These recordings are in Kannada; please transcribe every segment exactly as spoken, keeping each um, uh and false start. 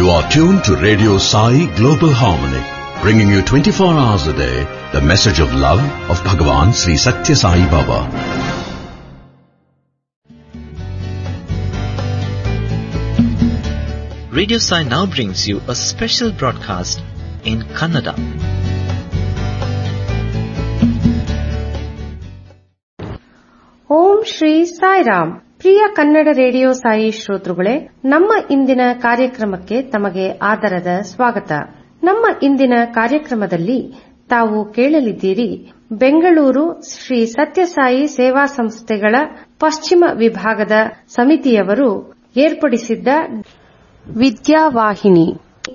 You are tuned to Radio Sai Global Harmony, bringing you twenty-four hours a day the message of love of Bhagavan Sri Satya Sai Baba. Radio Sai now brings you a special broadcast in Kannada. Om Shri Sairam. Priya Kannada radio Sai ಶ್ರೋತೃಗಳೇ, ನಮ್ಮ ಇಂದಿನ ಕಾರ್ಯಕ್ರಮಕ್ಕೆ ತಮಗೆ ಆದರದ ಸ್ವಾಗತ. ನಮ್ಮ ಇಂದಿನ ಕಾರ್ಯಕ್ರಮದಲ್ಲಿ ತಾವು ಕೇಳಲಿದ್ದೀರಿ ಬೆಂಗಳೂರು ಶ್ರೀ ಸತ್ಯಸಾಯಿ ಸೇವಾ ಸಂಸ್ಥೆಗಳ ಪಶ್ಚಿಮ ವಿಭಾಗದ ಸಮಿತಿಯವರು ಏರ್ಪಡಿಸಿದ್ದ ವಿದ್ಯಾವಾಹಿನಿ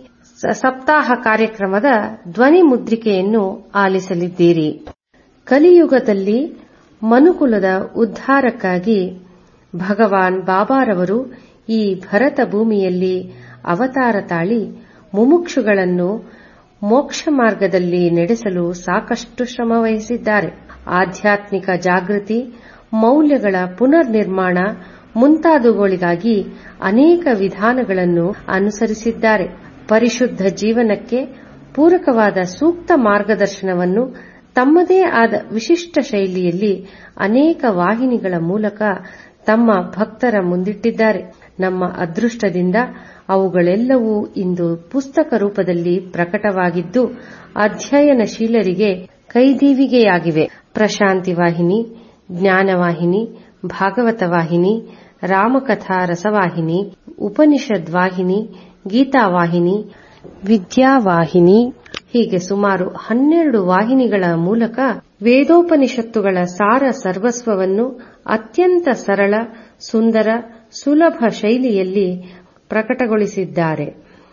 ಸಪ್ತಾಹ ಕಾರ್ಯಕ್ರಮದ ಧ್ವನಿ ಮುದ್ರಿಕೆಯನ್ನು ಆಲಿಸಲಿದ್ದೀರಿ. ಕಲಿಯುಗದಲ್ಲಿ ಮನುಕುಲದ ಉದ್ಧಾರಕ್ಕಾಗಿ ಭಗವಾನ್ ಬಾಬಾರವರು ಈ ಭರತ ಭೂಮಿಯಲ್ಲಿ ಅವತಾರ ತಾಳಿ ಮುಮುಕ್ಷುಗಳನ್ನು ಮೋಕ್ಷ ಮಾರ್ಗದಲ್ಲಿ ನಡೆಸಲು ಸಾಕಷ್ಟು ಶ್ರಮವಹಿಸಿದ್ದಾರೆ. ಆಧ್ಯಾತ್ಮಿಕ ಜಾಗೃತಿ, ಮೌಲ್ಯಗಳ ಪುನರ್ ನಿರ್ಮಾಣ ಮುಂತಾದವುಗಳಿಗಾಗಿ ಅನೇಕ ವಿಧಾನಗಳನ್ನು ಅನುಸರಿಸಿದ್ದಾರೆ. ಪರಿಶುದ್ಧ ಜೀವನಕ್ಕೆ ಪೂರಕವಾದ ಸೂಕ್ತ ಮಾರ್ಗದರ್ಶನವನ್ನು ತಮ್ಮದೇ ಆದ ವಿಶಿಷ್ಟ ಶೈಲಿಯಲ್ಲಿ ಅನೇಕ ವಾಹಿನಿಗಳ ಮೂಲಕ ತಮ್ಮ ಭಕ್ತರ ಮುಂದಿಟ್ಟಿದ್ದಾರೆ. ನಮ್ಮ ಅದೃಷ್ಟದಿಂದ ಅವುಗಳೆಲ್ಲವೂ ಇಂದು ಪುಸ್ತಕ ರೂಪದಲ್ಲಿ ಪ್ರಕಟವಾಗಿದ್ದು ಅಧ್ಯಯನಶೀಲರಿಗೆ ಕೈದೀವಿಗೆಯಾಗಿವೆ. ಪ್ರಶಾಂತಿ ವಾಹಿನಿ, ಜ್ಞಾನವಾಹಿನಿ, ಭಾಗವತ ವಾಹಿನಿ, ರಾಮಕಥಾ ರಸವಾಹಿನಿ, ಉಪನಿಷದ್ ವಾಹಿನಿ, ಗೀತಾವಾಹಿನಿ, ವಿದ್ಯಾವಾಹಿನಿ ಹೀಗೆ ಸುಮಾರು ಹನ್ನೆರಡು ವಾಹಿನಿಗಳ ಮೂಲಕ ವೇದೋಪನಿಷತ್ತುಗಳ ಸಾರ ಸರ್ವಸ್ವವನ್ನು ಅತ್ಯಂತ ಸರಳ, ಸುಂದರ, ಸುಲಭ ಶೈಲಿಯಲ್ಲಿ ಪ್ರಕಟಗೊಳಿಸಿದ್ದಾರೆ.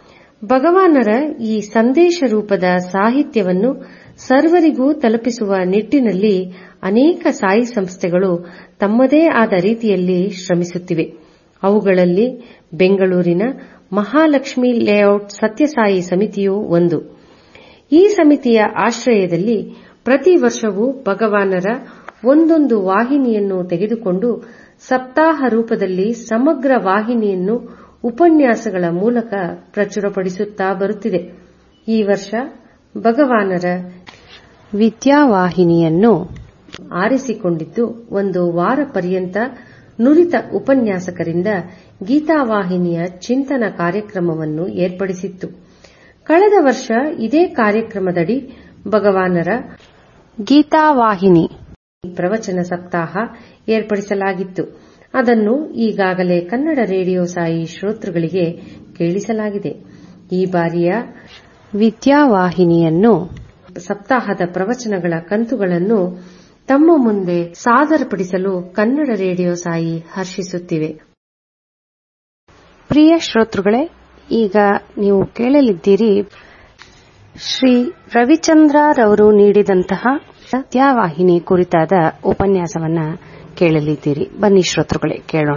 ಭಗವಾನರ ಈ ಸಂದೇಶ ರೂಪದ ಸಾಹಿತ್ಯವನ್ನು ಸರ್ವರಿಗೂ ತಲುಪಿಸುವ ನಿಟ್ಟಿನಲ್ಲಿ ಅನೇಕ ಸಾಯಿ ಸಂಸ್ಥೆಗಳು ತಮ್ಮದೇ ಆದ ರೀತಿಯಲ್ಲಿ ಶ್ರಮಿಸುತ್ತಿವೆ. ಅವುಗಳಲ್ಲಿ ಬೆಂಗಳೂರಿನ ಮಹಾಲಕ್ಷ್ಮಿ ಲೇಔಟ್ ಸತ್ಯಸಾಯಿ ಸಮಿತಿಯೂ ಒಂದು. ಈ ಸಮಿತಿಯ ಆಶ್ರಯದಲ್ಲಿ ಪ್ರತಿ ವರ್ಷವೂ ಭಗವಾನರ ಒಂದೊಂದು ವಾಹಿನಿಯನ್ನು ತೆಗೆದುಕೊಂಡು ಸಪ್ತಾಹ ರೂಪದಲ್ಲಿ ಸಮಗ್ರ ವಾಹಿನಿಯನ್ನು ಉಪನ್ಯಾಸಗಳ ಮೂಲಕ ಪ್ರಚುರಪಡಿಸುತ್ತಾ ಬರುತ್ತಿದೆ. ಈ ವರ್ಷ ಭಗವಾನರ ವಿದ್ಯಾವಾಹಿನಿಯನ್ನು ಆರಿಸಿಕೊಂಡಿದ್ದು ಒಂದು ವಾರ ಪರ್ಯಂತ ನುರಿತ ಉಪನ್ಯಾಸಕರಿಂದ ಗೀತಾವಾಹಿನಿಯ ಚಿಂತನ ಕಾರ್ಯಕ್ರಮವನ್ನು ಏರ್ಪಡಿಸಿತ್ತು. ಕಳೆದ ವರ್ಷ ಇದೇ ಕಾರ್ಯಕ್ರಮದಡಿ ಭಗವಾನರ ಗೀತಾವಾಹಿನಿ ಪ್ರವಚನ ಸಪ್ತಾಹ ಏರ್ಪಡಿಸಲಾಗಿತ್ತು. ಅದನ್ನು ಈಗಾಗಲೇ ಕನ್ನಡ ರೇಡಿಯೋ ಸಾಯಿ ಶ್ರೋತೃಗಳಿಗೆ ಕೇಳಿಸಲಾಗಿದೆ. ಈ ಬಾರಿಯ ವಿದ್ಯಾವಾಹಿನಿಯನ್ನು ಸಪ್ತಾಹದ ಪ್ರವಚನಗಳ ಕಂತುಗಳನ್ನು ತಮ್ಮ ಮುಂದೆ ಸಾದರಪಡಿಸಲು ಕನ್ನಡ ರೇಡಿಯೋ ಸಾಯಿ ಹರ್ಷಿಸುತ್ತಿವೆ. ಪ್ರಿಯ ಶ್ರೋತೃಗಳೇ, ಈಗ ನೀವು ಕೇಳಲಿದ್ದೀರಿ ಶ್ರೀ ರವಿಚಂದ್ರರವರು ನೀಡಿದಂತಹ ವಿದ್ಯಾವಾಹಿನಿ ಕುರಿತಾದ ಉಪನ್ಯಾಸವನ್ನ ಕೇಳಲಿದ್ದೀರಿ. ಬನ್ನಿ ಶ್ರೋತೃಗಳೇ, ಕೇಳೋಣ.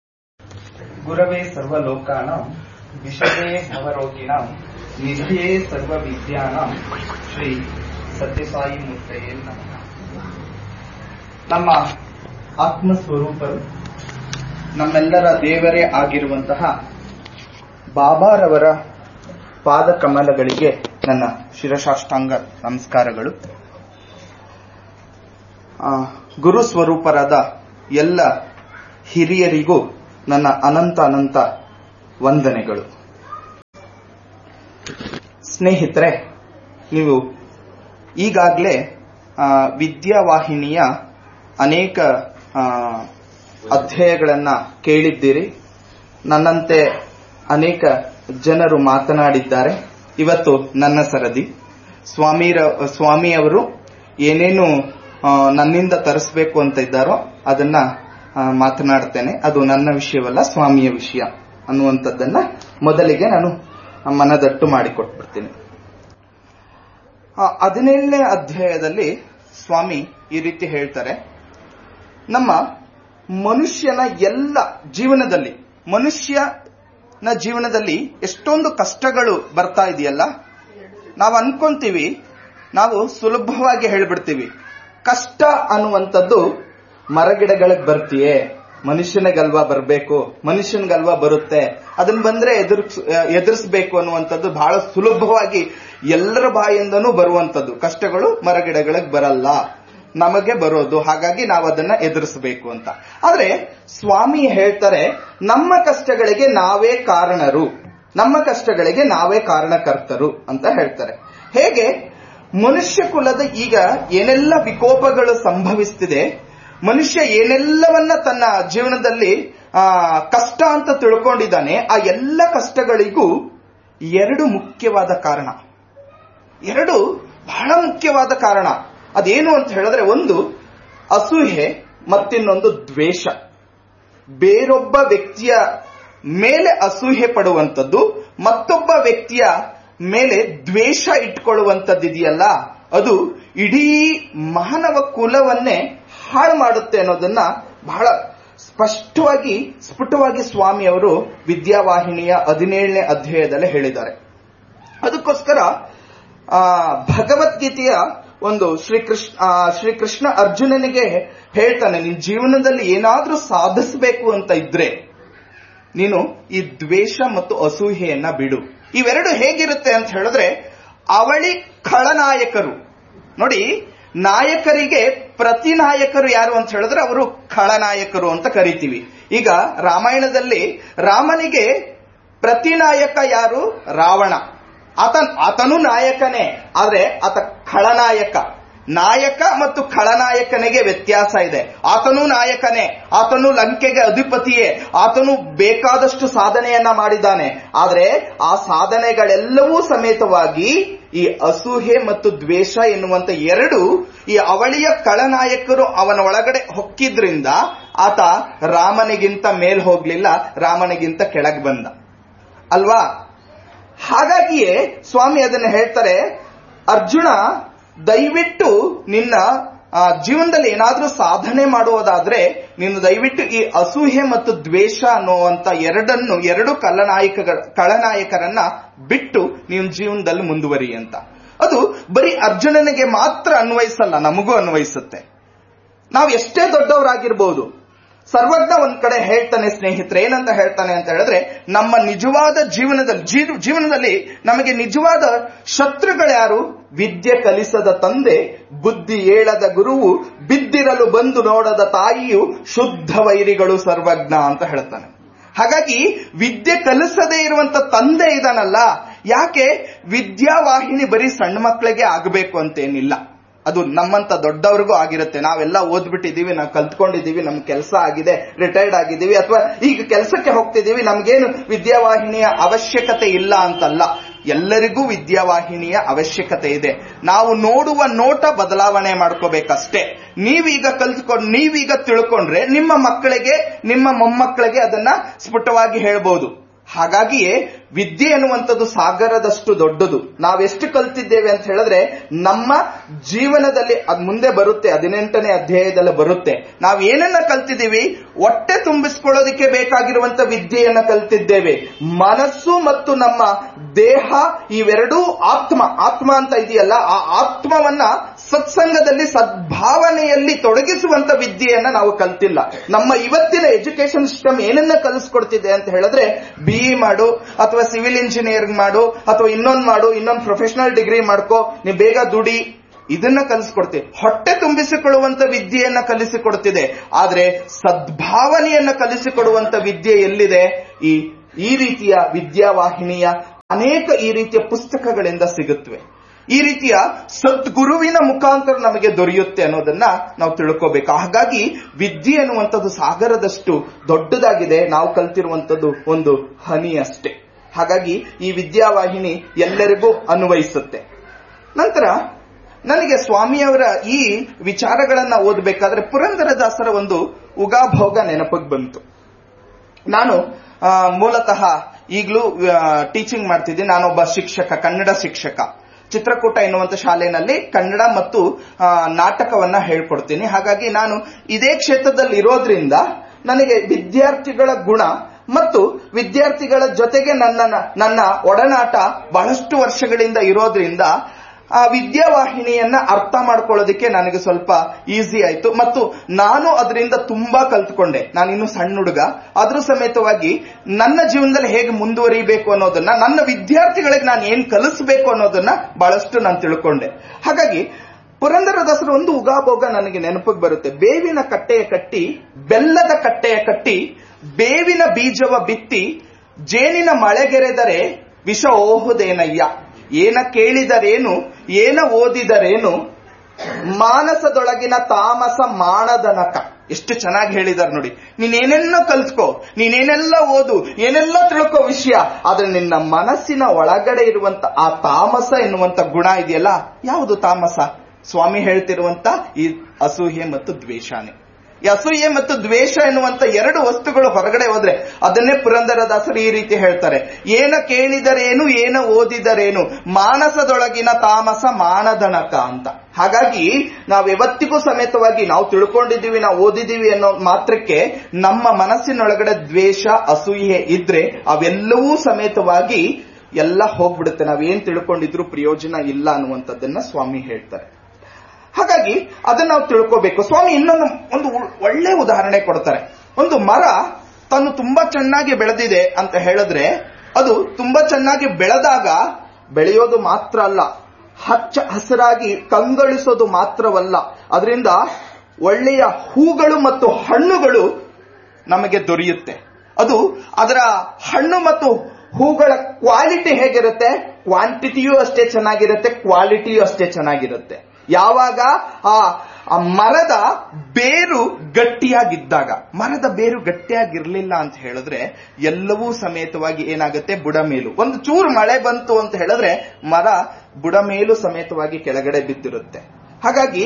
ಗುರವೇ ಸರ್ವಲೋಕಾನಾಂ ವಿಷಯೇ ಭವರೋಗಿಣಾಂ ನಿಧಿಯೇ ಸರ್ವವಿದ್ಯಾನಾಂ ಶ್ರೀ ಸತ್ಯಸಾಯಿ ಮೂರ್ತಯೇ ನಮಃ. ನಮ್ಮ ಆತ್ಮಸ್ವರೂಪರು, ನಮ್ಮೆಲ್ಲರ ದೇವರೇ ಆಗಿರುವಂತಹ ಬಾಬಾರವರ ಪಾದ ಕಮಲಗಳಿಗೆ ನನ್ನ ಶಿರಸಾಷ್ಟಾಂಗ ನಮಸ್ಕಾರಗಳು. ಗುರು ಸ್ವರೂಪರಾದ ಎಲ್ಲ ಹಿರಿಯರಿಗೂ ನನ್ನ ಅನಂತ ಅನಂತ ವಂದನೆಗಳು. ಸ್ನೇಹಿತರೆ, ನೀವು ಈಗಾಗಲೇ ವಿದ್ಯಾವಾಹಿನಿಯ ಅನೇಕ ಅಧ್ಯಾಯಗಳನ್ನ ಕೇಳಿದ್ದೀರಿ. ನನ್ನಂತೆ ಅನೇಕ ಜನರು ಮಾತನಾಡಿದ್ದಾರೆ. ಇವತ್ತು ನನ್ನ ಸರದಿ. ಸ್ವಾಮಿರ ಸ್ವಾಮಿಯವರು ಏನೇನು ನನ್ನಿಂದ ತರಿಸಬೇಕು ಅಂತ ಇದ್ದಾರೋ ಅದನ್ನ ಮಾತನಾಡ್ತೇನೆ. ಅದು ನನ್ನ ವಿಷಯವಲ್ಲ, ಸ್ವಾಮಿಯ ವಿಷಯ ಅನ್ನುವಂಥದ್ದನ್ನ ಮೊದಲಿಗೆ ನಾನು ಮನದಟ್ಟು ಮಾಡಿಕೊಟ್ಬಿಡ್ತೀನಿ. ಹದಿನೇಳನೇ ಅಧ್ಯಾಯದಲ್ಲಿ ಸ್ವಾಮಿ ಈ ರೀತಿ ಹೇಳ್ತಾರೆ, ನಮ್ಮ ಮನುಷ್ಯನ ಎಲ್ಲ ಜೀವನದಲ್ಲಿ ಮನುಷ್ಯನ ಜೀವನದಲ್ಲಿ ಎಷ್ಟೊಂದು ಕಷ್ಟಗಳು ಬರ್ತಾ ಇದೆಯಲ್ಲ. ನಾವು ಅನ್ಕೊಂತೀವಿ, ನಾವು ಸುಲಭವಾಗಿ ಹೇಳ್ಬಿಡ್ತೀವಿ, ಕಷ್ಟ ಅನ್ನುವಂಥದ್ದು ಮರಗಿಡಗಳಿಗೆ ಬರ್ತೀಯೇ, ಮನುಷ್ಯನಿಗಲ್ವಾ ಬರಬೇಕು, ಮನುಷ್ಯನಿಗಲ್ವಾ ಬರುತ್ತೆ, ಅದನ್ನ ಬಂದ್ರೆ ಎದುರಿಸ್ ಎದುರಿಸಬೇಕು ಅನ್ನುವಂಥದ್ದು ಬಹಳ ಸುಲಭವಾಗಿ ಎಲ್ಲರ ಬಾಯಿಂದನೂ ಬರುವಂತದ್ದು. ಕಷ್ಟಗಳು ಮರಗಿಡಗಳಿಗೆ ಬರಲ್ಲ, ನಮಗೆ ಬರೋದು, ಹಾಗಾಗಿ ನಾವು ಅದನ್ನ ಎದುರಿಸಬೇಕು ಅಂತ. ಆದ್ರೆ ಸ್ವಾಮಿ ಹೇಳ್ತಾರೆ, ನಮ್ಮ ಕಷ್ಟಗಳಿಗೆ ನಾವೇ ಕಾರಣರು, ನಮ್ಮ ಕಷ್ಟಗಳಿಗೆ ನಾವೇ ಕಾರಣಕರ್ತರು ಅಂತ ಹೇಳ್ತಾರೆ. ಹೇಗೆ ಮನುಷ್ಯ ಕುಲದ ಈಗ ಏನೆಲ್ಲ ವಿಕೋಪಗಳು ಸಂಭವಿಸ್ತಿದೆ, ಮನುಷ್ಯ ಏನೆಲ್ಲವನ್ನ ತನ್ನ ಜೀವನದಲ್ಲಿ ಆ ಕಷ್ಟ ಅಂತ ತಿಳ್ಕೊಂಡಿದ್ದಾನೆ, ಆ ಎಲ್ಲ ಕಷ್ಟಗಳಿಗೂ ಎರಡು ಮುಖ್ಯವಾದ ಕಾರಣ, ಎರಡು ಬಹಳ ಮುಖ್ಯವಾದ ಕಾರಣ. ಅದೇನು ಅಂತ ಹೇಳಿದ್ರೆ, ಒಂದು ಅಸೂಯೆ, ಮತ್ತಿನ್ನೊಂದು ದ್ವೇಷ. ಬೇರೊಬ್ಬ ವ್ಯಕ್ತಿಯ ಮೇಲೆ ಅಸೂಯೆ ಪಡುವಂಥದ್ದು, ಮತ್ತೊಬ್ಬ ವ್ಯಕ್ತಿಯ ಮೇಲೆ ದ್ವೇಷ ಇಟ್ಕೊಳ್ಳುವಂಥದ್ದಿದೆಯಲ್ಲ, ಅದು ಇಡೀ ಮಾನವ ಕುಲವನ್ನೇ ಹಾಳು ಮಾಡುತ್ತೆ ಅನ್ನೋದನ್ನ ಬಹಳ ಸ್ಪಷ್ಟವಾಗಿ ಸ್ಫುಟವಾಗಿ ಸ್ವಾಮಿಯವರು ವಿದ್ಯಾವಾಹಿನಿಯ ಹದಿನೇಳನೇ ಅಧ್ಯಾಯದಲ್ಲಿ ಹೇಳಿದ್ದಾರೆ. ಅದಕ್ಕೋಸ್ಕರ ಆ ಭಗವದ್ಗೀತೆಯ ಒಂದು ಶ್ರೀಕೃಷ್ಣ ಶ್ರೀಕೃಷ್ಣ ಅರ್ಜುನನಿಗೆ ಹೇಳ್ತಾನೆ, ನಿನ್ ಜೀವನದಲ್ಲಿ ಏನಾದ್ರೂ ಸಾಧಿಸಬೇಕು ಅಂತ ಇದ್ರೆ ನೀನು ಈ ದ್ವೇಷ ಮತ್ತು ಅಸೂಯೆಯನ್ನ ಬಿಡು. ಇವೆರಡು ಹೇಗಿರುತ್ತೆ ಅಂತ ಹೇಳಿದ್ರೆ, ಅವಳಿ ಖಳನಾಯಕರು ನೋಡಿ, ನಾಯಕರಿಗೆ ಪ್ರತಿ ನಾಯಕರು ಯಾರು ಅಂತ ಹೇಳಿದ್ರೆ ಅವರು ಖಳನಾಯಕರು ಅಂತ ಕರಿತೀವಿ. ಈಗ ರಾಮಾಯಣದಲ್ಲಿ ರಾಮನಿಗೆ ಪ್ರತಿ ನಾಯಕ ಯಾರು? ರಾವಣ. ಆತ ಆತನು ನಾಯಕನೇ, ಆದ್ರೆ ಆತ ಖಳನಾಯಕ. ನಾಯಕ ಮತ್ತು ಖಳನಾಯಕನಿಗೆ ವ್ಯತ್ಯಾಸ ಇದೆ. ಆತನು ನಾಯಕನೇ, ಆತನು ಲಂಕೆಗೆ ಅಧಿಪತಿಯೇ, ಆತನು ಬೇಕಾದಷ್ಟು ಸಾಧನೆಯನ್ನ ಮಾಡಿದ್ದಾನೆ. ಆದ್ರೆ ಆ ಸಾಧನೆಗಳೆಲ್ಲವೂ ಸಮೇತವಾಗಿ ಈ ಅಸೂಯೆ ಮತ್ತು ದ್ವೇಷ ಎನ್ನುವಂತ ಎರಡು ಈ ಅವಳಿಯ ಖಳನಾಯಕರು ಅವನ ಒಳಗಡೆ ಹೊಕ್ಕಿದ್ರಿಂದ ಆತ ರಾಮನಿಗಿಂತ ಮೇಲ್ ಹೋಗ್ಲಿಲ್ಲ, ರಾಮನಿಗಿಂತ ಕೆಳಗೆ ಬಂದ ಅಲ್ವಾ. ಹಾಗಾಗಿಯೇ ಸ್ವಾಮಿ ಅದನ್ನ ಹೇಳ್ತಾರೆ, ಅರ್ಜುನ ದಯವಿಟ್ಟು ನಿನ್ನ ಜೀವನದಲ್ಲಿ ಏನಾದ್ರೂ ಸಾಧನೆ ಮಾಡುವುದಾದ್ರೆ ನೀನು ದಯವಿಟ್ಟು ಈ ಅಸೂಯೆ ಮತ್ತು ದ್ವೇಷ ಅನ್ನುವಂತ ಎರಡನ್ನು ಎರಡು ಖಳನಾಯಕ ಖಳನಾಯಕರನ್ನ ಬಿಟ್ಟು ನೀವು ಜೀವನದಲ್ಲಿ ಮುಂದುವರಿ ಅಂತ. ಅದು ಬರೀ ಅರ್ಜುನನಿಗೆ ಮಾತ್ರ ಅನ್ವಯಿಸಲ್ಲ, ನಮಗೂ ಅನ್ವಯಿಸುತ್ತೆ. ನಾವು ಎಷ್ಟೇ ದೊಡ್ಡವರಾಗಿರ್ಬೋದು, ಸರ್ವಜ್ಞ ಒಂದ್ ಕಡೆ ಹೇಳ್ತಾನೆ ಸ್ನೇಹಿತರೆ, ಏನಂತ ಹೇಳ್ತಾನೆ ಅಂತ ಹೇಳಿದ್ರೆ, ನಮ್ಮ ನಿಜವಾದ ಜೀವನದಲ್ಲಿ ಜೀವನದಲ್ಲಿ ನಮಗೆ ನಿಜವಾದ ಶತ್ರುಗಳ್ಯಾರು? ವಿದ್ಯೆ ಕಲಿಸದ ತಂದೆ, ಬುದ್ಧಿ ಏಳದ ಗುರುವು, ಬಿದ್ದಿರಲು ಬಂದು ನೋಡದ ತಾಯಿಯು, ಶುದ್ಧ ವೈರಿಗಳು ಸರ್ವಜ್ಞ ಅಂತ ಹೇಳ್ತಾನೆ. ಹಾಗಾಗಿ ವಿದ್ಯೆ ಕಲಿಸದೇ ಇರುವಂತ ತಂದೆ ಇದಾನಲ್ಲ, ಯಾಕೆ ವಿದ್ಯಾವಾಹಿನಿ ಬರೀ ಸಣ್ಣ ಮಕ್ಕಳಿಗೆ ಆಗಬೇಕು ಅಂತೇನಿಲ್ಲ, ಅದು ನಮ್ಮಂತ ದೊಡ್ಡವ್ರಿಗೂ ಆಗಿರುತ್ತೆ. ನಾವೆಲ್ಲ ಓದ್ಬಿಟ್ಟಿದೀವಿ, ನಾವು ಕಲ್ತ್ಕೊಂಡಿದೀವಿ, ನಮ್ ಕೆಲಸ ಆಗಿದೆ, ರಿಟೈರ್ಡ್ ಆಗಿದ್ದೀವಿ, ಅಥವಾ ಈಗ ಕೆಲಸಕ್ಕೆ ಹೋಗ್ತಿದೀವಿ, ನಮ್ಗೇನು ವಿದ್ಯಾವಾಹಿನಿಯ ಅವಶ್ಯಕತೆ ಇಲ್ಲ ಅಂತಲ್ಲ. ಎಲ್ಲರಿಗೂ ವಿದ್ಯಾವಾಹಿನಿಯ ಅವಶ್ಯಕತೆ ಇದೆ. ನಾವು ನೋಡುವ ನೋಟ ಬದಲಾವಣೆ ಮಾಡ್ಕೋಬೇಕಷ್ಟೇ. ನೀವೀಗ ಕಲ್ತ್ಕೊಂಡು ನೀವೀಗ ತಿಳ್ಕೊಂಡ್ರೆ ನಿಮ್ಮ ಮಕ್ಕಳಿಗೆ, ನಿಮ್ಮ ಮೊಮ್ಮಕ್ಕಳಿಗೆ ಅದನ್ನ ಸ್ಫುಟವಾಗಿ ಹೇಳ್ಬೋದು. ಹಾಗಾಗಿಯೇ ವಿದ್ಯೆ ಅನ್ನುವಂಥದ್ದು ಸಾಗರದಷ್ಟು ದೊಡ್ಡದು. ನಾವೆಷ್ಟು ಕಲ್ತಿದ್ದೇವೆ ಅಂತ ಹೇಳಿದ್ರೆ ನಮ್ಮ ಜೀವನದಲ್ಲಿ ಅದ್ ಮುಂದೆ ಬರುತ್ತೆ, ಹದಿನೆಂಟನೇ ಅಧ್ಯಾಯದಲ್ಲಿ ಬರುತ್ತೆ. ನಾವು ಏನನ್ನ ಕಲ್ತಿದ್ದೀವಿ? ಹೊಟ್ಟೆ ತುಂಬಿಸ್ಕೊಳ್ಳೋದಕ್ಕೆ ಬೇಕಾಗಿರುವಂತ ವಿದ್ಯೆಯನ್ನ ಕಲ್ತಿದ್ದೇವೆ. ಮನಸ್ಸು ಮತ್ತು ನಮ್ಮ ದೇಹ ಇವೆರಡೂ ಆತ್ಮ ಆತ್ಮ ಅಂತ ಇದೆಯಲ್ಲ, ಆ ಆತ್ಮವನ್ನ ಸತ್ಸಂಗದಲ್ಲಿ ಸದ್ಭಾವನೆಯಲ್ಲಿ ತೊಡಗಿಸುವಂತ ವಿದ್ಯೆಯನ್ನ ನಾವು ಕಲ್ತಿಲ್ಲ. ನಮ್ಮ ಇವತ್ತಿನ ಎಜುಕೇಶನ್ ಸಿಸ್ಟಮ್ ಏನನ್ನ ಕಲಿಸ್ಕೊಡ್ತಿದೆ ಅಂತ ಹೇಳಿದ್ರೆ, ಬಿಇ ಮಾಡು, ಅಥವಾ ಸಿವಿಲ್ ಇಂಜಿನಿಯರಿಂಗ್ ಮಾಡು, ಅಥವಾ ಇನ್ನೊಂದು ಮಾಡು, ಇನ್ನೊಂದು ಪ್ರೊಫೆಷನಲ್ ಡಿಗ್ರಿ ಮಾಡ್ಕೋ, ನೀ ಬೇಗ ದುಡಿ, ಇದನ್ನ ಕಲಿಸ್ಕೊಡ್ತೀವಿ. ಹೊಟ್ಟೆ ತುಂಬಿಸಿಕೊಳ್ಳುವಂತ ವಿದ್ಯೆಯನ್ನ ಕಲಿಸಿಕೊಡ್ತಿದೆ. ಆದ್ರೆ ಸದ್ಭಾವನೆಯನ್ನ ಕಲಿಸಿಕೊಡುವಂತ ವಿದ್ಯೆ ಎಲ್ಲಿದೆ? ಈ ಈ ರೀತಿಯ ವಿದ್ಯಾವಾಹಿನಿಯ ಅನೇಕ ಈ ರೀತಿಯ ಪುಸ್ತಕಗಳಿಂದ ಸಿಗುತ್ತವೆ. ಈ ರೀತಿಯ ಸದ್ಗುರುವಿನ ಮುಖಾಂತರ ನಮಗೆ ದೊರೆಯುತ್ತೆ ಅನ್ನೋದನ್ನ ನಾವು ತಿಳ್ಕೋಬೇಕು. ಹಾಗಾಗಿ ವಿದ್ಯೆ ಅನ್ನುವಂಥದ್ದು ಸಾಗರದಷ್ಟು ದೊಡ್ಡದಾಗಿದೆ, ನಾವು ಕಲ್ತಿರುವಂಥದ್ದು ಒಂದು ಹನಿ ಅಷ್ಟೇ. ಹಾಗಾಗಿ ಈ ವಿದ್ಯಾವಾಹಿನಿ ಎಲ್ಲರಿಗೂ ಅನ್ವಯಿಸುತ್ತೆ. ನಂತರ ನನಗೆ ಸ್ವಾಮಿಯವರ ಈ ವಿಚಾರಗಳನ್ನ ಓದಬೇಕಾದ್ರೆ ಪುರಂದರದಾಸರ ಒಂದು ಉಗಾಭೋಗ ನೆನಪಿಗೆ ಬಂತು. ನಾನು ಮೂಲತಃ ಈಗಲೂ ಟೀಚಿಂಗ್ ಮಾಡ್ತಿದ್ದೀನಿ. ನಾನೊಬ್ಬ ಶಿಕ್ಷಕ, ಕನ್ನಡ ಶಿಕ್ಷಕ. ಚಿತ್ರಕೂಟ ಎನ್ನುವಂತ ಶಾಲೆಯಲ್ಲಿ ಕನ್ನಡ ಮತ್ತು ನಾಟಕವನ್ನ ಹೇಳ್ಕೊಡ್ತೀನಿ. ಹಾಗಾಗಿ ನಾನು ಇದೇ ಕ್ಷೇತ್ರದಲ್ಲಿ ಇರೋದ್ರಿಂದ ನನಗೆ ವಿದ್ಯಾರ್ಥಿಗಳ ಗುಣ ಮತ್ತು ವಿದ್ಯಾರ್ಥಿಗಳ ಜೊತೆಗೆ ನನ್ನ ನನ್ನ ಒಡನಾಟ ಬಹಳಷ್ಟು ವರ್ಷಗಳಿಂದ ಇರೋದ್ರಿಂದ ಆ ವಿದ್ಯಾವಾಹಿನಿಯನ್ನ ಅರ್ಥ ಮಾಡ್ಕೊಳ್ಳೋದಕ್ಕೆ ನನಗೆ ಸ್ವಲ್ಪ ಈಸಿ ಆಯ್ತು ಮತ್ತು ನಾನು ಅದರಿಂದ ತುಂಬಾ ಕಲ್ತ್ಕೊಂಡೆ. ನಾನಿನ್ನು ಸಣ್ಣ ಹುಡುಗ, ಅದ್ರ ಸಮೇತವಾಗಿ ನನ್ನ ಜೀವನದಲ್ಲಿ ಹೇಗೆ ಮುಂದುವರಿಬೇಕು ಅನ್ನೋದನ್ನ, ನನ್ನ ವಿದ್ಯಾರ್ಥಿಗಳಿಗೆ ನಾನು ಏನ್ ಕಲಿಸಬೇಕು ಅನ್ನೋದನ್ನ ಬಹಳಷ್ಟು ನಾನು ತಿಳ್ಕೊಂಡೆ. ಹಾಗಾಗಿ ಪುರಂದರದಾಸರ ಒಂದು ಉಗಾಭೋಗ ನನಗೆ ನೆನಪಿಗೆ ಬರುತ್ತೆ. ಬೇವಿನ ಕಟ್ಟೆಯ ಕಟ್ಟಿ, ಬೆಲ್ಲದ ಕಟ್ಟೆಯ ಕಟ್ಟಿ, ಬೇವಿನ ಬೀಜವ ಬಿತ್ತಿ, ಜೇನಿನ ಮಳೆಗೆರೆದರೆ ವಿಷ ಓಹುದೇನಯ್ಯ. ಏನ ಕೇಳಿದರೇನು, ಏನ ಓದಿದರೇನು, ಮಾನಸದೊಳಗಿನ ತಾಮಸ ಮಾಡದನಕ. ಎಷ್ಟು ಚೆನ್ನಾಗಿ ಹೇಳಿದಾರೆ ನೋಡಿ. ನೀನೇನೆಲ್ಲ ಕಲ್ತ್ಕೋ, ನೀನೇನೆಲ್ಲ ಓದು, ಏನೆಲ್ಲ ತಿಳ್ಕೋ ವಿಷಯ, ಆದ್ರೆ ನಿನ್ನ ಮನಸ್ಸಿನ ಒಳಗಡೆ ಇರುವಂತ ಆ ತಾಮಸ ಎನ್ನುವಂತ ಗುಣ ಇದೆಯಲ್ಲ, ಯಾವುದು ತಾಮಸ? ಸ್ವಾಮಿ ಹೇಳ್ತಿರುವಂತ ಈ ಅಸೂಯೆ ಮತ್ತು ದ್ವೇಷನೇ. ಈ ಅಸೂಯೆ ಮತ್ತು ದ್ವೇಷ ಎನ್ನುವಂತ ಎರಡು ವಸ್ತುಗಳು ಹೊರಗಡೆ ಹೋದ್ರೆ ಅದನ್ನೇ ಪುರಂದರದಾಸರು ಈ ರೀತಿ ಹೇಳ್ತಾರೆ. ಏನ ಕೇಳಿದರೇನು, ಏನ ಓದಿದರೇನು, ಮಾನಸದೊಳಗಿನ ತಾಮಸ ಮಾನದನಕ ಅಂತ. ಹಾಗಾಗಿ ನಾವು ಯಾವತ್ತಿಗೂ ಸಮೇತವಾಗಿ ನಾವು ತಿಳ್ಕೊಂಡಿದ್ದೀವಿ, ನಾವು ಓದಿದ್ದೀವಿ ಅನ್ನೋ ಮಾತ್ರಕ್ಕೆ ನಮ್ಮ ಮನಸ್ಸಿನೊಳಗಡೆ ದ್ವೇಷ, ಅಸೂಯೆ ಇದ್ರೆ ಅವೆಲ್ಲವೂ ಸಮೇತವಾಗಿ ಎಲ್ಲ ಹೋಗ್ಬಿಡುತ್ತೆ. ನಾವೇನ್ ತಿಳ್ಕೊಂಡಿದ್ರು ಪ್ರಯೋಜನ ಇಲ್ಲ ಅನ್ನುವಂಥದ್ದನ್ನ ಸ್ವಾಮಿ ಹೇಳ್ತಾರೆ. ಹಾಗಾಗಿ ಅದನ್ನ ನಾವು ತಿಳ್ಕೋಬೇಕು. ಸ್ವಾಮಿ ಇನ್ನೊಂದು ಒಂದು ಒಳ್ಳೆ ಉದಾಹರಣೆ ಕೊಡ್ತಾರೆ. ಒಂದು ಮರ ತಾನು ತುಂಬಾ ಚೆನ್ನಾಗಿ ಬೆಳೆದಿದೆ ಅಂತ ಹೇಳಿದ್ರೆ, ಅದು ತುಂಬಾ ಚೆನ್ನಾಗಿ ಬೆಳೆದಾಗ ಬೆಳೆಯೋದು ಮಾತ್ರ ಅಲ್ಲ, ಹಚ್ಚ ಹಸಿರಾಗಿ ಕಂಗೊಳಿಸೋದು ಮಾತ್ರವಲ್ಲ, ಅದರಿಂದ ಒಳ್ಳೆಯ ಹೂಗಳು ಮತ್ತು ಹಣ್ಣುಗಳು ನಮಗೆ ದೊರೆಯುತ್ತೆ. ಅದು ಅದರ ಹಣ್ಣು ಮತ್ತು ಹೂಗಳ ಕ್ವಾಲಿಟಿ ಹೇಗಿರುತ್ತೆ, ಕ್ವಾಂಟಿಟಿಯೂ ಅಷ್ಟೇ ಚೆನ್ನಾಗಿರುತ್ತೆ, ಕ್ವಾಲಿಟಿಯೂ ಅಷ್ಟೇ ಚೆನ್ನಾಗಿರುತ್ತೆ. ಯಾವಾಗ ಆ ಮರದ ಬೇರು ಗಟ್ಟಿಯಾಗಿದ್ದಾಗ. ಮರದ ಬೇರು ಗಟ್ಟಿಯಾಗಿರ್ಲಿಲ್ಲ ಅಂತ ಹೇಳಿದ್ರೆ ಎಲ್ಲವೂ ಸಮೇತವಾಗಿ ಏನಾಗುತ್ತೆ, ಬುಡ ಮೇಲು ಒಂದು ಚೂರು ಮಳೆ ಬಂತು ಅಂತ ಹೇಳಿದ್ರೆ ಮರ ಬುಡ ಮೇಲು ಸಮೇತವಾಗಿ ಕೆಳಗಡೆ ಬಿದ್ದಿರುತ್ತೆ. ಹಾಗಾಗಿ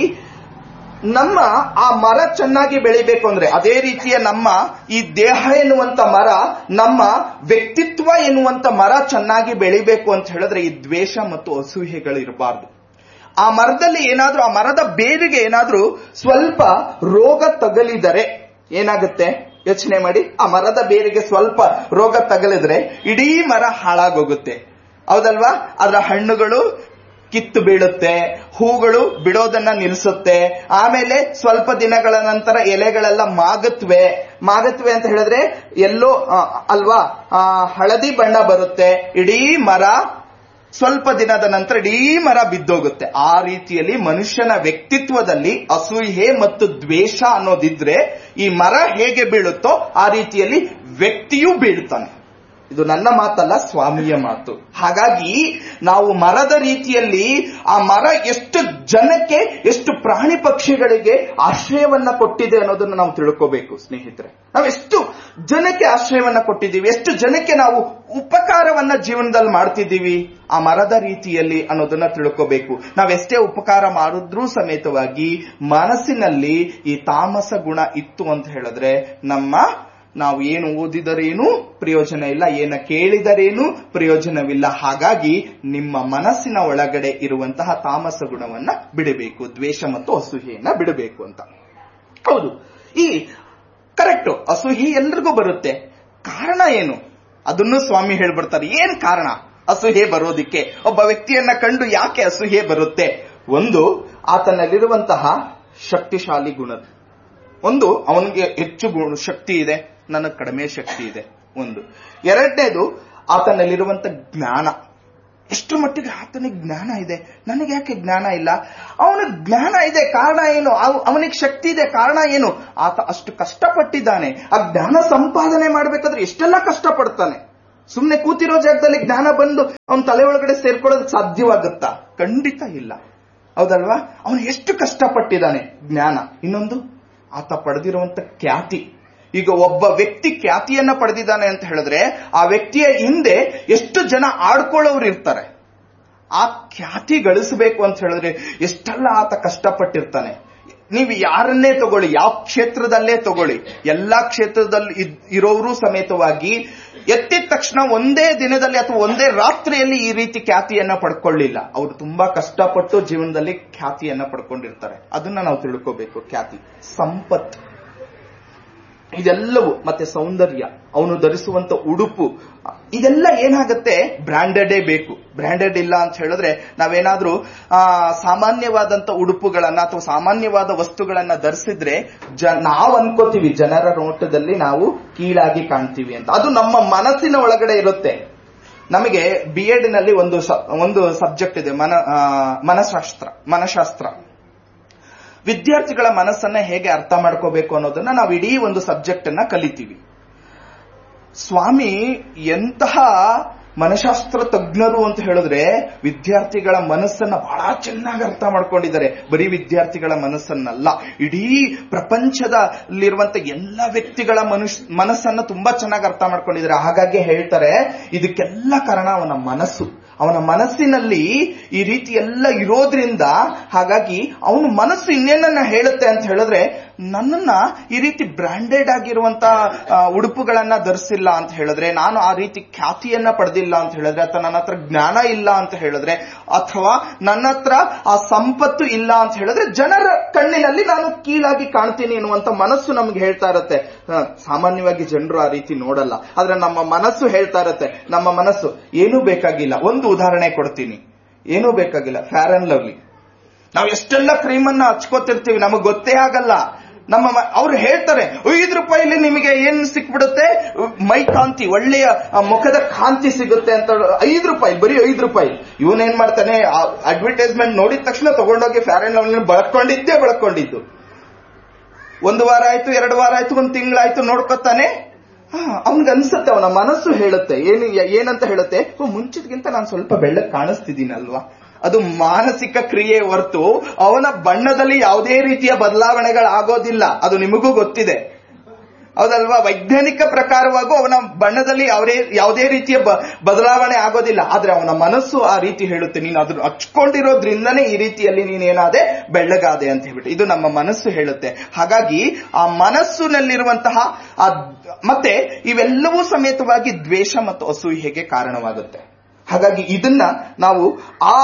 ನಮ್ಮ ಆ ಮರ ಚೆನ್ನಾಗಿ ಬೆಳಿಬೇಕು ಅಂದ್ರೆ ಅದೇ ರೀತಿಯ ನಮ್ಮ ಈ ದೇಹ ಎನ್ನುವಂತ ಮರ, ನಮ್ಮ ವ್ಯಕ್ತಿತ್ವ ಎನ್ನುವಂತ ಮರ ಚೆನ್ನಾಗಿ ಬೆಳಿಬೇಕು ಅಂತ ಹೇಳಿದ್ರೆ ಈ ದ್ವೇಷ ಮತ್ತು ಅಸೂಯೆಗಳು ಇರಬಾರ್ದು. ಆ ಮರದಲ್ಲಿ ಏನಾದ್ರೂ, ಆ ಮರದ ಬೇರಿಗೆ ಏನಾದ್ರೂ ಸ್ವಲ್ಪ ರೋಗ ತಗಲಿದರೆ ಏನಾಗುತ್ತೆ ಯೋಚನೆ ಮಾಡಿ. ಆ ಮರದ ಬೇರಿಗೆ ಸ್ವಲ್ಪ ರೋಗ ತಗಲಿದ್ರೆ ಇಡೀ ಮರ ಹಾಳಾಗೋಗುತ್ತೆ, ಹೌದಲ್ವಾ? ಅದರ ಹಣ್ಣುಗಳು ಕಿತ್ತು ಬೀಳುತ್ತೆ, ಹೂಗಳು ಬಿಡೋದನ್ನ ನಿಲ್ಲಿಸುತ್ತೆ, ಆಮೇಲೆ ಸ್ವಲ್ಪ ದಿನಗಳ ನಂತರ ಎಲೆಗಳೆಲ್ಲ ಮಾಗುತ್ತವೆ. ಮಾಗುತ್ತವೆ ಅಂತ ಹೇಳಿದ್ರೆ ಎಲ್ಲೋ ಅಲ್ವಾ ಹಳದಿ ಬಣ್ಣ ಬರುತ್ತೆ, ಇಡೀ ಮರ ಸ್ವಲ್ಪ ದಿನದ ನಂತರ ಇಡೀ ಮರ ಬಿದ್ದೋಗುತ್ತೆ. ಆ ರೀತಿಯಲ್ಲಿ ಮನುಷ್ಯನ ವ್ಯಕ್ತಿತ್ವದಲ್ಲಿ ಅಸೂಯೆ ಮತ್ತು ದ್ವೇಷ ಅನ್ನೋದಿದ್ರೆ ಈ ಮರ ಹೇಗೆ ಬೀಳುತ್ತೋ ಆ ರೀತಿಯಲ್ಲಿ ವ್ಯಕ್ತಿಯೂ ಬೀಳ್ತಾನೆ. ಇದು ನನ್ನ ಮಾತಲ್ಲ, ಸ್ವಾಮಿಯ ಮಾತು. ಹಾಗಾಗಿ ನಾವು ಮರದ ರೀತಿಯಲ್ಲಿ ಆ ಮರ ಎಷ್ಟು ಜನಕ್ಕೆ, ಎಷ್ಟು ಪ್ರಾಣಿ ಪಕ್ಷಿಗಳಿಗೆ ಆಶ್ರಯವನ್ನ ಕೊಟ್ಟಿದೆ ಅನ್ನೋದನ್ನ ನಾವು ತಿಳ್ಕೋಬೇಕು ಸ್ನೇಹಿತರೆ. ನಾವು ಎಷ್ಟು ಜನಕ್ಕೆ ಆಶ್ರಯವನ್ನ ಕೊಟ್ಟಿದ್ದೀವಿ, ಎಷ್ಟು ಜನಕ್ಕೆ ನಾವು ಉಪಕಾರವನ್ನ ಜೀವನದಲ್ಲಿ ಮಾಡ್ತಿದ್ದೀವಿ ಆ ಮರದ ರೀತಿಯಲ್ಲಿ ಅನ್ನೋದನ್ನ ತಿಳ್ಕೋಬೇಕು. ನಾವೆಷ್ಟೇ ಉಪಕಾರ ಮಾಡಿದ್ರೂ ಸಮೇತವಾಗಿ ಮನಸ್ಸಿನಲ್ಲಿ ಈ ತಾಮಸ ಗುಣ ಇತ್ತು ಅಂತ ಹೇಳಿದ್ರೆ ನಮ್ಮ ನಾವು ಏನು ಓದಿದರೇನು ಪ್ರಯೋಜನ ಇಲ್ಲ, ಏನ ಕೇಳಿದರೇನು ಪ್ರಯೋಜನವಿಲ್ಲ. ಹಾಗಾಗಿ ನಿಮ್ಮ ಮನಸ್ಸಿನ ಒಳಗಡೆ ಇರುವಂತಹ ತಾಮಸ ಗುಣವನ್ನ ಬಿಡಬೇಕು, ದ್ವೇಷ ಮತ್ತು ಅಸೂಯೆಯನ್ನ ಬಿಡಬೇಕು ಅಂತ. ಹೌದು, ಈ ಕರೆಕ್ಟ್, ಅಸೂಯೆ ಎಲ್ರಿಗೂ ಬರುತ್ತೆ. ಕಾರಣ ಏನು ಅದನ್ನು ಸ್ವಾಮಿ ಹೇಳ್ಬಿಡ್ತಾರೆ. ಏನ್ ಕಾರಣ ಅಸೂಯೆ ಬರೋದಿಕ್ಕೆ? ಒಬ್ಬ ವ್ಯಕ್ತಿಯನ್ನ ಕಂಡು ಯಾಕೆ ಅಸೂಯೆ ಬರುತ್ತೆ? ಒಂದು, ಆತನಲ್ಲಿರುವಂತಹ ಶಕ್ತಿಶಾಲಿ ಗುಣ. ಒಂದು, ಅವನಿಗೆ ಹೆಚ್ಚು ಗುಣ ಶಕ್ತಿ ಇದೆ, ನನಗೆ ಕಡಿಮೆ ಶಕ್ತಿ ಇದೆ. ಒಂದು. ಎರಡನೇದು, ಆತನಲ್ಲಿರುವಂತ ಜ್ಞಾನ. ಎಷ್ಟು ಮಟ್ಟಿಗೆ ಆತನಿಗೆ ಜ್ಞಾನ ಇದೆ, ನನಗೆ ಯಾಕೆ ಜ್ಞಾನ ಇಲ್ಲ? ಅವನಿಗೆ ಜ್ಞಾನ ಇದೆ, ಕಾರಣ ಏನು? ಅವನಿಗೆ ಶಕ್ತಿ ಇದೆ, ಕಾರಣ ಏನು? ಆತ ಅಷ್ಟು ಕಷ್ಟಪಟ್ಟಿದ್ದಾನೆ. ಆ ಜ್ಞಾನ ಸಂಪಾದನೆ ಮಾಡ್ಬೇಕಾದ್ರೆ ಎಷ್ಟೆಲ್ಲ ಕಷ್ಟಪಡ್ತಾನೆ. ಸುಮ್ನೆ ಕೂತಿರೋ ಜಾಗದಲ್ಲಿ ಜ್ಞಾನ ಬಂದು ಅವನ ತಲೆ ಒಳಗಡೆ ಸೇರ್ಕೊಳ್ಳೋದಕ್ಕೆ ಸಾಧ್ಯವಾಗುತ್ತಾ? ಖಂಡಿತ ಇಲ್ಲ, ಹೌದಲ್ವಾ? ಅವನು ಎಷ್ಟು ಕಷ್ಟಪಟ್ಟಿದ್ದಾನೆ ಜ್ಞಾನ. ಇನ್ನೊಂದು, ಆತ ಪಡೆದಿರುವಂತ ಖ್ಯಾತಿ. ಈಗ ಒಬ್ಬ ವ್ಯಕ್ತಿ ಖ್ಯಾತಿಯನ್ನ ಪಡೆದಿದ್ದಾನೆ ಅಂತ ಹೇಳಿದ್ರೆ ಆ ವ್ಯಕ್ತಿಯ ಹಿಂದೆ ಎಷ್ಟು ಜನ ಆಡ್ಕೊಳ್ಳೋರು ಇರ್ತಾರೆ. ಆ ಖ್ಯಾತಿ ಗಳಿಸಬೇಕು ಅಂತ ಹೇಳಿದ್ರೆ ಎಷ್ಟೆಲ್ಲ ಆತ ಕಷ್ಟಪಟ್ಟಿರ್ತಾನೆ. ನೀವು ಯಾರನ್ನೇ ತಗೊಳ್ಳಿ, ಯಾವ ಕ್ಷೇತ್ರದಲ್ಲೇ ತಗೊಳ್ಳಿ, ಎಲ್ಲಾ ಕ್ಷೇತ್ರದಲ್ಲಿ ಇರೋರು ಸಮೇತವಾಗಿ ಎತ್ತಿದ ತಕ್ಷಣ ಒಂದೇ ದಿನದಲ್ಲಿ ಅಥವಾ ಒಂದೇ ರಾತ್ರಿಯಲ್ಲಿ ಈ ರೀತಿ ಖ್ಯಾತಿಯನ್ನ ಪಡ್ಕೊಳ್ಳಿಲ್ಲ. ಅವರು ತುಂಬಾ ಕಷ್ಟಪಟ್ಟು ಜೀವನದಲ್ಲಿ ಖ್ಯಾತಿಯನ್ನ ಪಡ್ಕೊಂಡಿರ್ತಾರೆ. ಅದನ್ನ ನಾವು ತಿಳ್ಕೋಬೇಕು. ಖ್ಯಾತಿ ಸಂಪತ್ತು. ಇದೆಲ್ಲವೂ, ಮತ್ತೆ ಸೌಂದರ್ಯ, ಅವನು ಧರಿಸುವಂತ ಉಡುಪು, ಇದೆಲ್ಲ ಏನಾಗುತ್ತೆ, ಬ್ರಾಂಡೆಡೇ ಬೇಕು. ಬ್ರಾಂಡೆಡ್ ಇಲ್ಲ ಅಂತ ಹೇಳಿದ್ರೆ ನಾವೇನಾದ್ರೂ ಆ ಸಾಮಾನ್ಯವಾದಂತ ಉಡುಪುಗಳನ್ನ ಅಥವಾ ಸಾಮಾನ್ಯವಾದ ವಸ್ತುಗಳನ್ನ ಧರಿಸಿದ್ರೆ ಜ ನಾವು ಅನ್ಕೋತೀವಿ ಜನರ ನೋಟದಲ್ಲಿ ನಾವು ಕೀಳಾಗಿ ಕಾಣ್ತೀವಿ ಅಂತ. ಅದು ನಮ್ಮ ಮನಸ್ಸಿನ ಒಳಗಡೆ ಇರುತ್ತೆ. ನಮಗೆ ಬಿ ಎಡ್ ನಲ್ಲಿ ಒಂದು ಒಂದು ಸಬ್ಜೆಕ್ಟ್ ಇದೆ, ಮನ ಮನಶಾಸ್ತ್ರ ಮನಶಾಸ್ತ್ರ ವಿದ್ಯಾರ್ಥಿಗಳ ಮನಸ್ಸನ್ನ ಹೇಗೆ ಅರ್ಥ ಮಾಡ್ಕೋಬೇಕು ಅನ್ನೋದನ್ನ ನಾವು ಇಡೀ ಒಂದು ಸಬ್ಜೆಕ್ಟ್ ಅನ್ನ ಕಲಿತೀವಿ. ಸ್ವಾಮಿ ಎಂತಹ ಮನಶಾಸ್ತ್ರ ತಜ್ಞರು ಅಂತ ಹೇಳಿದ್ರೆ ವಿದ್ಯಾರ್ಥಿಗಳ ಮನಸ್ಸನ್ನ ಬಹಳ ಚೆನ್ನಾಗಿ ಅರ್ಥ ಮಾಡ್ಕೊಂಡಿದ್ದಾರೆ. ಬರೀ ವಿದ್ಯಾರ್ಥಿಗಳ ಮನಸ್ಸನ್ನಲ್ಲ, ಇಡೀ ಪ್ರಪಂಚದಲ್ಲಿರುವಂತ ಎಲ್ಲ ವ್ಯಕ್ತಿಗಳ ಮನುಷ್ಯ ಮನಸ್ಸನ್ನ ತುಂಬಾ ಚೆನ್ನಾಗಿ ಅರ್ಥ ಮಾಡ್ಕೊಂಡಿದ್ದಾರೆ. ಹಾಗಾಗಿ ಹೇಳ್ತಾರೆ ಇದಕ್ಕೆಲ್ಲ ಕಾರಣ ಅವನ ಮನಸ್ಸು. ಅವನ ಮನಸ್ಸಿನಲ್ಲಿ ಈ ರೀತಿ ಎಲ್ಲ ಇರೋದ್ರಿಂದ, ಹಾಗಾಗಿ ಅವನ ಮನಸ್ಸು ಇನ್ನೇನನ್ನ ಹೇಳುತ್ತೆ ಅಂತ ಹೇಳಿದ್ರೆ, ನನ್ನನ್ನ ಈ ರೀತಿ ಬ್ರಾಂಡೆಡ್ ಆಗಿರುವಂತ ಉಡುಪುಗಳನ್ನ ಧರಿಸಿಲ್ಲ ಅಂತ ಹೇಳಿದ್ರೆ, ನಾನು ಆ ರೀತಿ ಖ್ಯಾತಿಯನ್ನ ಪಡೆದಿಲ್ಲ ಅಂತ ಹೇಳಿದ್ರೆ, ಅಥವಾ ನನ್ನ ಹತ್ರ ಜ್ಞಾನ ಇಲ್ಲ ಅಂತ ಹೇಳಿದ್ರೆ, ಅಥವಾ ನನ್ನ ಹತ್ರ ಆ ಸಂಪತ್ತು ಇಲ್ಲ ಅಂತ ಹೇಳಿದ್ರೆ ಜನರ ಕಣ್ಣಿನಲ್ಲಿ ನಾನು ಕೀಳಾಗಿ ಕಾಣ್ತೀನಿ ಎನ್ನುವಂತ ಮನಸ್ಸು ನಮ್ಗೆ ಹೇಳ್ತಾ ಇರುತ್ತೆ. ಸಾಮಾನ್ಯವಾಗಿ ಜನರು ಆ ರೀತಿ ನೋಡಲ್ಲ, ಆದ್ರೆ ನಮ್ಮ ಮನಸ್ಸು ಹೇಳ್ತಾ ಇರುತ್ತೆ. ನಮ್ಮ ಮನಸ್ಸು ಏನೂ ಬೇಕಾಗಿಲ್ಲ. ಒಂದು ಉದಾಹರಣೆ ಕೊಡ್ತೀನಿ, ಏನೂ ಬೇಕಾಗಿಲ್ಲ. ಫೇರ್ ಅಂಡ್ ಲವ್ಲಿ ನಾವು ಎಷ್ಟೆಲ್ಲ ಕ್ರೀಮ್ ಅನ್ನ ಹಚ್ಕೋತಿರ್ತೀವಿ, ನಮಗ್ ಗೊತ್ತೇ ಆಗಲ್ಲ. ನಮ್ಮ ಅವ್ರು ಹೇಳ್ತಾರೆ ಐದು ರೂಪಾಯಿಲಿ ನಿಮಗೆ ಏನ್ ಸಿಕ್ಬಿಡುತ್ತೆ, ಮೈ ಕಾಂತಿ, ಒಳ್ಳೆಯ ಮುಖದ ಕಾಂತಿ ಸಿಗುತ್ತೆ ಅಂತ. ಐದು ರೂಪಾಯಿ, ಬರೀ ಐದು ರೂಪಾಯಿ. ಇವನೇನ್ ಮಾಡ್ತಾನೆ, ಅಡ್ವರ್ಟೈಸ್ಮೆಂಟ್ ನೋಡಿದ ತಕ್ಷಣ ತಗೊಂಡೋಗಿ ಫೇರ್ ಅಂಡ್ ಲವ್ಲಿ ಬಳಕೊಂಡಿದ್ದೇ ಬಳಕೊಂಡಿದ್ದು. ಒಂದು ವಾರ ಆಯ್ತು, ಎರಡು ವಾರ ಆಯ್ತು, ಒಂದು ತಿಂಗಳಾಯ್ತು, ನೋಡ್ಕೊತಾನೆ. ಅವನ್ಗೆ ಅನ್ಸುತ್ತೆ, ಅವನ ಮನಸ್ಸು ಹೇಳುತ್ತೆ, ಏನು ಏನಂತ ಹೇಳುತ್ತೆ, ಮುಂಚಿದ್ಗಿಂತ ನಾನು ಸ್ವಲ್ಪ ಬೆಳ್ಳಗೆ ಕಾಣಿಸ್ತಿದ್ದೀನಲ್ವಾ. ಅದು ಮಾನಸಿಕ ಕ್ರಿಯೆ ಹೊರತು ಅವನ ಬಣ್ಣದಲ್ಲಿ ಯಾವುದೇ ರೀತಿಯ ಬದಲಾವಣೆಗಳಾಗೋದಿಲ್ಲ. ಅದು ನಿಮಗೂ ಗೊತ್ತಿದೆ, ಹೌದಲ್ವಾ? ವೈಜ್ಞಾನಿಕ ಪ್ರಕಾರವಾಗೂ ಅವನ ಬಣ್ಣದಲ್ಲಿ ಯಾವುದೇ ಯಾವುದೇ ರೀತಿಯ ಬದಲಾವಣೆ ಆಗೋದಿಲ್ಲ. ಆದ್ರೆ ಅವನ ಮನಸ್ಸು ಆ ರೀತಿ ಹೇಳುತ್ತೆ, ನೀನು ಅದನ್ನು ಹಚ್ಕೊಂಡಿರೋದ್ರಿಂದನೇ ಈ ರೀತಿಯಲ್ಲಿ ನೀನೇನಾದೆ, ಬೆಳ್ಳಗಾದೆ ಅಂತ ಹೇಳ್ಬಿಟ್ಟು. ಇದು ನಮ್ಮ ಮನಸ್ಸು ಹೇಳುತ್ತೆ. ಹಾಗಾಗಿ ಆ ಮನಸ್ಸಿನಲ್ಲಿರುವಂತಹ ಆ ಮತ್ತೆ ಇವೆಲ್ಲವೂ ಸಮೇತವಾಗಿ ದ್ವೇಷ ಮತ್ತು ಅಸೂಯೆಗೆ ಕಾರಣವಾಗುತ್ತೆ. ಹಾಗಾಗಿ ಇದನ್ನ ನಾವು ಆ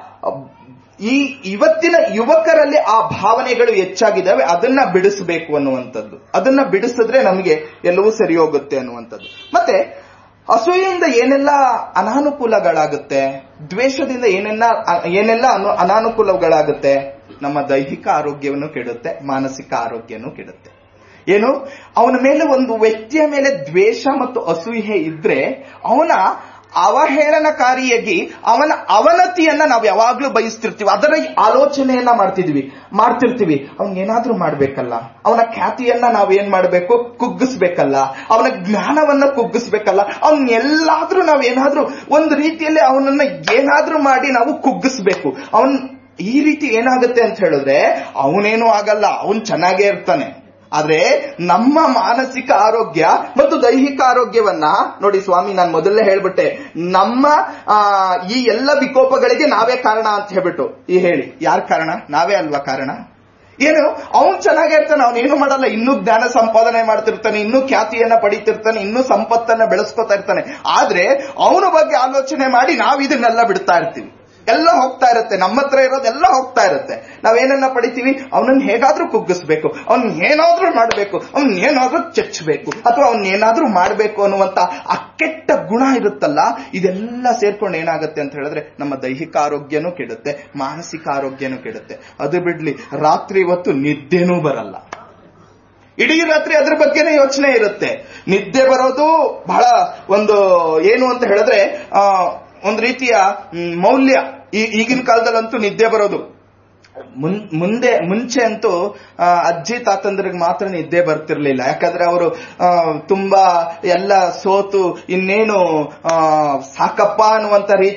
ಈ ಇವತ್ತಿನ ಯುವಕರಲ್ಲಿ ಆ ಭಾವನೆಗಳು ಹೆಚ್ಚಾಗಿದ್ದಾವೆ, ಅದನ್ನ ಬಿಡಿಸಬೇಕು ಅನ್ನುವಂಥದ್ದು. ಅದನ್ನ ಬಿಡಿಸಿದ್ರೆ ನಮಗೆ ಎಲ್ಲವೂ ಸರಿ ಹೋಗುತ್ತೆ ಅನ್ನುವಂಥದ್ದು. ಮತ್ತೆ ಅಸೂಯೆಯಿಂದ ಏನೆಲ್ಲ ಅನಾನುಕೂಲಗಳಾಗುತ್ತೆ, ದ್ವೇಷದಿಂದ ಏನೆಲ್ಲ ಏನೆಲ್ಲ ಅನಾನುಕೂಲಗಳಾಗುತ್ತೆ, ನಮ್ಮ ದೈಹಿಕ ಆರೋಗ್ಯವನ್ನು ಕೆಡುತ್ತೆ, ಮಾನಸಿಕ ಆರೋಗ್ಯನೂ ಕೆಡುತ್ತೆ. ಏನು, ಅವನ ಮೇಲೆ ಒಂದು ವ್ಯಕ್ತಿಯ ಮೇಲೆ ದ್ವೇಷ ಮತ್ತು ಅಸೂಯೆ ಇದ್ರೆ ಅವನ ಅವಹೇಳನಕಾರಿಯಾಗಿ ಅವನ ಅವನತಿಯನ್ನ ನಾವು ಯಾವಾಗ್ಲೂ ಬಯಸ್ತಿರ್ತೀವಿ, ಅದರ ಆಲೋಚನೆಯನ್ನ ಮಾಡ್ತಿದ್ವಿ ಮಾಡ್ತಿರ್ತೀವಿ ಅವನ್ಗೇನಾದ್ರೂ ಮಾಡ್ಬೇಕಲ್ಲ, ಅವನ ಖ್ಯಾತಿಯನ್ನ ನಾವೇನ್ ಮಾಡ್ಬೇಕು, ಕುಗ್ಗಿಸ್ಬೇಕಲ್ಲ, ಅವನ ಜ್ಞಾನವನ್ನ ಕುಗ್ಗಿಸ್ಬೇಕಲ್ಲ, ಅವನ್ ಎಲ್ಲಾದ್ರೂ ನಾವೇನಾದ್ರೂ ಒಂದು ರೀತಿಯಲ್ಲಿ ಅವನನ್ನ ಏನಾದ್ರೂ ಮಾಡಿ ನಾವು ಕುಗ್ಗಿಸ್ಬೇಕು. ಅವನ್ ಈ ರೀತಿ ಏನಾಗುತ್ತೆ ಅಂತ ಹೇಳಿದ್ರೆ ಅವನೇನೂ ಆಗಲ್ಲ, ಅವನ್ ಚೆನ್ನಾಗೇ ಇರ್ತಾನೆ. ಆದ್ರೆ ನಮ್ಮ ಮಾನಸಿಕ ಆರೋಗ್ಯ ಮತ್ತು ದೈಹಿಕ ಆರೋಗ್ಯವನ್ನ ನೋಡಿ, ಸ್ವಾಮಿ ನಾನು ಮೊದಲೇ ಹೇಳ್ಬಿಟ್ಟೆ, ನಮ್ಮ ಆ ಈ ಎಲ್ಲ ವಿಕೋಪಗಳಿಗೆ ನಾವೇ ಕಾರಣ ಅಂತ ಹೇಳ್ಬಿಟ್ಟು. ಈ ಹೇಳಿ ಯಾರ್ ಕಾರಣ? ನಾವೇ ಅಲ್ವಾ ಕಾರಣ? ಏನು, ಅವನ್ ಚೆನ್ನಾಗಿರ್ತಾನೆ, ಅವನೇನು ಮಾಡಲ್ಲ, ಇನ್ನೂ ಜ್ಞಾನ ಸಂಪಾದನೆ ಮಾಡ್ತಿರ್ತಾನೆ, ಇನ್ನೂ ಖ್ಯಾತಿಯನ್ನ ಪಡೀತಿರ್ತಾನೆ, ಇನ್ನೂ ಸಂಪತ್ತನ್ನ ಬೆಳೆಸ್ಕೊತಾ ಇರ್ತಾನೆ. ಆದ್ರೆ ಅವನ ಬಗ್ಗೆ ಆಲೋಚನೆ ಮಾಡಿ ನಾವು ಇದನ್ನೆಲ್ಲ ಬಿಡ್ತಾ ಇರ್ತೀವಿ. ಎಲ್ಲ ಹೋಗ್ತಾ ಇರುತ್ತೆ, ನಮ್ಮ ಹತ್ರ ಇರೋದೆಲ್ಲ ಹೋಗ್ತಾ ಇರುತ್ತೆ. ನಾವೇನನ್ನ ಪಡಿತೀವಿ, ಅವನನ್ನ ಹೇಗಾದ್ರೂ ಕುಗ್ಗಿಸ್ಬೇಕು, ಅವನ್ ಏನಾದ್ರೂ ಮಾಡ್ಬೇಕು, ಅವನ್ ಏನಾದ್ರೂ ಚಚ್ಚಬೇಕು, ಅಥವಾ ಅವನ್ ಏನಾದ್ರೂ ಮಾಡ್ಬೇಕು ಅನ್ನುವಂತ ಆ ಕೆಟ್ಟ ಗುಣ ಇರುತ್ತಲ್ಲ, ಇದೆಲ್ಲ ಸೇರ್ಕೊಂಡು ಏನಾಗುತ್ತೆ ಅಂತ ಹೇಳಿದ್ರೆ ನಮ್ಮ ದೈಹಿಕ ಆರೋಗ್ಯನೂ ಕೆಡುತ್ತೆ, ಮಾನಸಿಕ ಆರೋಗ್ಯನೂ ಕೆಡುತ್ತೆ. ಅದು ಬಿಡ್ಲಿ, ರಾತ್ರಿ ಹೊತ್ತು ನಿದ್ದೆನೂ ಬರಲ್ಲ. ಇಡೀ ರಾತ್ರಿ ಅದ್ರ ಬಗ್ಗೆನೇ ಯೋಚನೆ ಇರುತ್ತೆ. ನಿದ್ದೆ ಬರೋದು ಬಹಳ ಒಂದು ಏನು ಅಂತ ಹೇಳಿದ್ರೆ ಆ ಒಂದು ರೀತಿಯ ಮೌಲ್ಯ. ಈಗಿನ ಕಾಲದಲ್ಲಂತೂ ನಿದ್ದೆ ಬರೋದು, ಮುಂದೆ ಮುಂಚೆ ಅಂತೂ ಅಜ್ಜಿ ತಾತಂದ್ರಿಗೆ ಮಾತ್ರ ನಿದ್ದೆ ಬರ್ತಿರ್ಲಿಲ್ಲ. ಯಾಕಂದ್ರೆ ಅವರು ತುಂಬಾ ಎಲ್ಲ ಸೋತು ಇನ್ನೇನು ಸಾಕಪ್ಪ ಅನ್ನುವಂತ ರೀತಿ